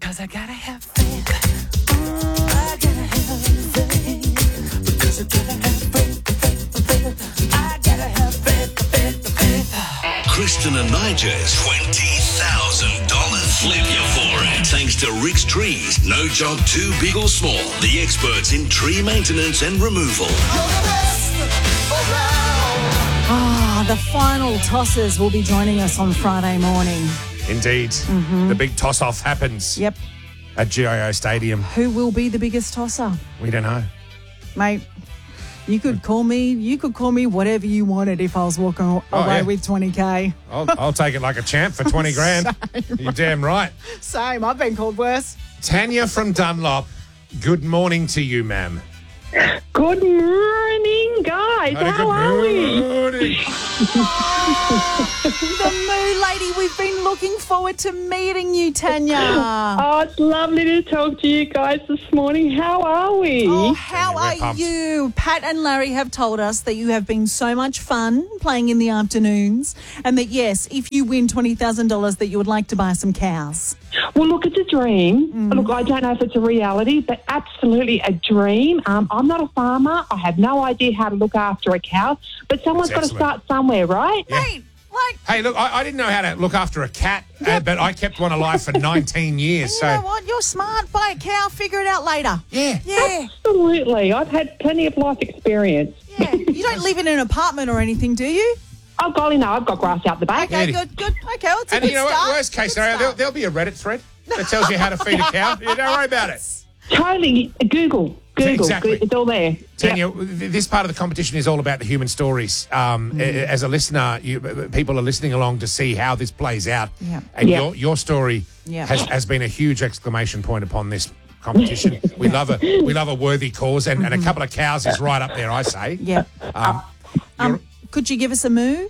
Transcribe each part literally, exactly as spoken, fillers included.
Because I gotta have faith. I gotta have faith. Because I gotta have faith, faith, faith. I gotta have faith, faith, faith. Kristen and Nigel's twenty thousand dollars flip you for it. Thanks to Rick's Trees. No job too big or small. The experts in tree maintenance and removal. Ah, the final tossers will be joining us on Friday morning. Indeed. Mm-hmm. The big toss-off happens. Yep. At G I O Stadium. Who will be the biggest tosser? We don't know. Mate, you could call me, you could call me whatever you wanted if I was walking away Oh, yeah. with twenty K. I'll, I'll take it like a champ for twenty grand. You're damn right. Same, I've been called worse. Tanya from Dunlop, good morning to you, ma'am. Good morning, guys. Had a How good are we? morning. The Moo Lady, we've been looking forward to meeting you, Tanya. Oh, it's lovely to talk to you guys this morning. How are we? Oh, how Tanya, we're are pumped. you? Pat and Larry have told us that you have been so much fun playing in the afternoons and that, yes, if you win twenty thousand dollars that you would like to buy some cows. Well, look, it's a dream. Look, I don't know if it's a reality, but absolutely a dream. Um, I'm not a farmer. I have no idea how to look after a cow, but someone's got to excellent. start somewhere, right? Yeah. Mate, like, Hey, look, I, I didn't know how to look after a cat, uh, but I kept one alive for nineteen years. you So, know what? You're smart. Buy a cow. Figure it out later. yeah. Yeah. Absolutely. I've had plenty of life experience. Yeah. You don't live in an apartment or anything, do you? Oh, golly, no, I've got grass out the back. Okay, Yeah. good, good. Okay, well, it's a And good you know start. what? Worst case Good scenario, there'll, start. there'll be a Reddit thread that tells you how to feed a cow. You don't worry about it. Totally. Google. Google. Exactly. It's all there. Tanya, Yep. th- this part of the competition is all about the human stories. Um, Mm. a- As a listener, you, people are listening along to see how this plays out. Yeah. And Yeah. your your story Yeah. has, has been a huge exclamation point upon this competition. we love a we love a worthy cause, and, and a couple of cows is right up there, I say. Yeah. Um, Um, you're- could you give us a moo?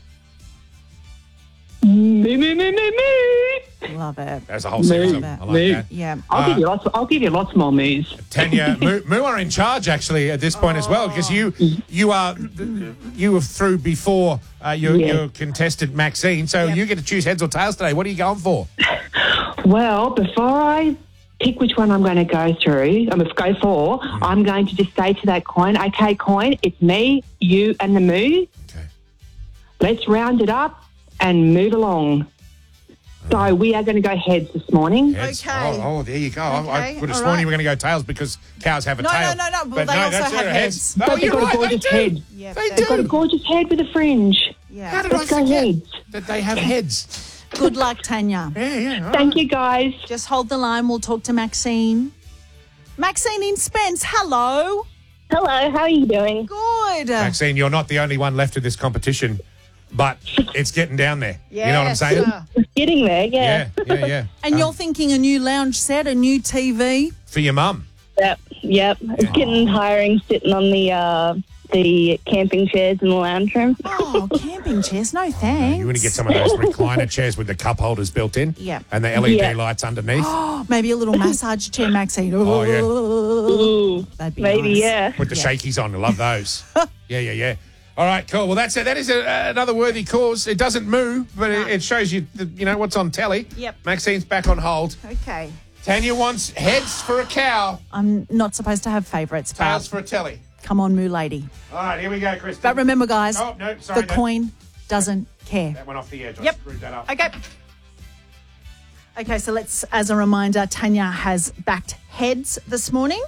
Moo, moo, moo, moo, moo. Love it. there's a whole series of Moo. them. I like Moo. that. Yeah. I'll give you lots. I'll give you lots more moos. Tanya, Moo, Moo are in charge actually at this point as well, because you you are you were through before uh, your, Yeah. your contestant Maxine, so Yep. you get to choose heads or tails today. What are you going for? Well, before I pick which one I'm going to go through, I'm going to go for, I'm going to just say to that coin, okay, coin, it's me, you, and the moo. Okay. Let's round it up and move along. So we are going to go heads this morning. Heads. Okay. Oh, oh, there you go. I, I Okay, would have all sworn right. you were going to go tails because cows have a No, tail. no, no, no, but But they no, also that's have their heads. Oh, But they've you're got a right. They gorgeous do. head. Yeah, They they've They've got a do. gorgeous head with a fringe. Yeah. How did Let's I go forget heads. that they have heads? Good luck, Tanya. Yeah, yeah. all Thank right. you, guys. Just hold the line. We'll talk to Maxine. Maxine in Spence, hello. Hello, how are you doing? Good. Maxine, you're not the only one left in this competition, but it's getting down there. You know what I'm Yes, saying? sir. Getting there, yeah. Yeah, yeah, yeah. And Um, you're thinking a new lounge set, a new T V? for your mum. Yep, yep. It's getting tiring sitting on the uh, the camping chairs in the lounge room. Oh, camping chairs. No thanks. You want to get some of those recliner chairs with the cup holders built in? Yeah. And the L E D Yeah. lights underneath. Oh, maybe a little massage chair, Maxine. Oh, yeah. Ooh, That'd be maybe, nice. yeah. With the shakies on. I love those. yeah, yeah, yeah. All right, cool. Well, that's it. That is a, another worthy cause. It doesn't move, but it, it shows you, the, you know, what's on telly. Yep. Maxine's back on hold. Okay. Tanya wants heads for a cow, I'm not supposed to have favourites, tails but for a telly. come on, Moo Lady. All right, here we go, Kristen. But remember, guys, Oh, no, sorry. the no. coin doesn't care. That went off the edge. I Yep. screwed that up. Okay. Okay, so let's, as a reminder, Tanya has backed heads this morning.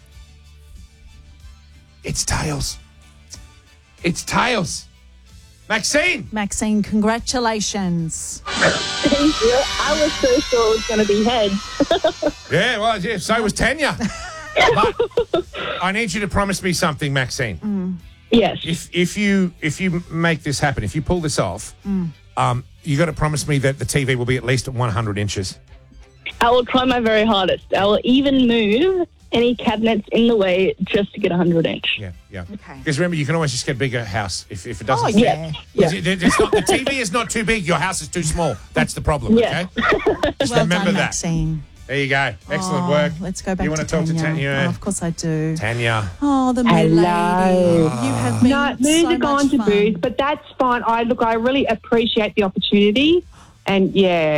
It's tails. It's tails. Maxine. Maxine, congratulations. Thank you. I was so sure it was going to be heads. Yeah, well, yeah, so was Tanya. But I need you to promise me something, Maxine. Yes. If if you if you make this happen, if you pull this off, um, you got to promise me that the T V will be at least one hundred inches. I will try my very hardest. I will even move any cabinets in the way just to get a hundred inch. Yeah, yeah. Okay. Because remember, you can always just get a bigger house if, if it doesn't. Oh, fit. yeah. Yeah. It's- it- it's not, the T V is not too big. Your house is too small. That's the problem. Yeah. Okay. Just Well remember done, that. Maxine. There you go. Excellent Oh, work. Let's go back You want to to talk Tanya. to Tanya? Oh, of course I do. Tanya. Oh, the Moo Hello. Lady. You have been No, moos so are gone much to fun. booze, but that's fine. I look, I really appreciate the opportunity, and yeah,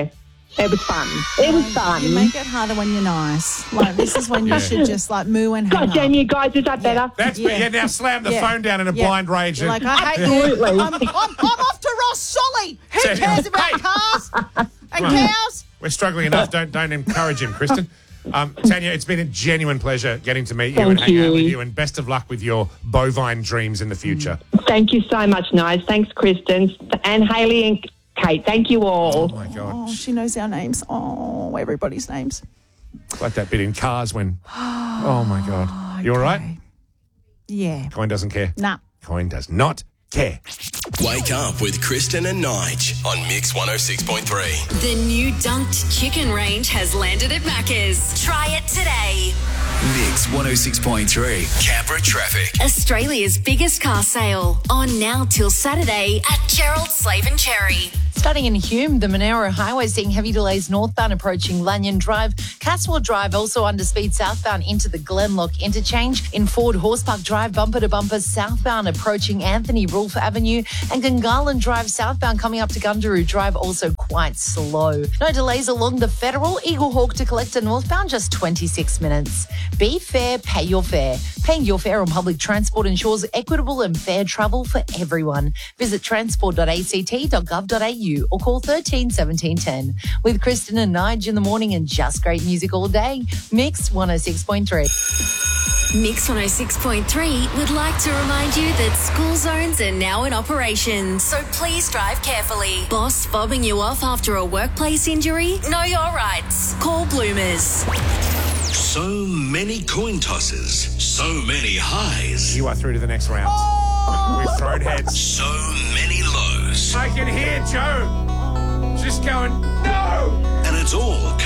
It was fun. It was fun. You make it harder when you're nice. Like, this is when Yeah. you should just, like, moo and hang God damn up. you guys, is that better? That's Yeah. yeah. Now slam the Yeah. phone down in a Yeah. blind rage. You're and- like, I hate Absolutely. you. I'm, I'm, I'm off to Ross Solly. Who Said- cares about Hey. cars and Come on. cows? We're struggling enough. Don't don't encourage him, Kristen. Um, Tanya, it's been a genuine pleasure getting to meet you Thank and hang out you. with you, and best of luck with your bovine dreams in the future. Thank you so much, Nige. Thanks, Kristen. And Hayley and Kate. Thank you all. Oh my God! Oh, she knows our names. Oh, everybody's names. Like that bit in Cars when. Oh my God! You all right? Okay. Yeah. Coin doesn't care. Nah. Coin does not care. Wake up with Kristen and Nige on Mix one oh six point three. The new dunked chicken range has landed at Macca's. Try it today. Mix one oh six point three. Canberra traffic. Australia's biggest car sale on now till Saturday at Gerald Slave and Cherry. Starting in Hume, the Monaro Highway seeing heavy delays northbound approaching Lanyon Drive. Caswell Drive also under speed southbound into the Glenlock interchange. In Ford Horse Park Drive, bumper to bumper southbound approaching Anthony Rolfe Avenue. And Gungahlin Drive southbound coming up to Gundaroo Drive also quite slow. No delays along the Federal. Eagle Hawk to Collector northbound just twenty-six minutes. Be fair, pay your fare. Paying your fare on public transport ensures equitable and fair travel for everyone. Visit transport dot a c t dot gov dot a u or call thirteen seventeen ten. With Kristen and Nige in the morning and just great music all day. Mix one oh six point three. Mix one oh six point three would like to remind you that school zones are now in operation, so please drive carefully. Boss fobbing you off after a workplace injury? Know your rights. Call Bloomers. So many coin tosses. So many highs. You are through to the next round. We've thrown heads. So many lows. I can hear Joe just going, no! And it's all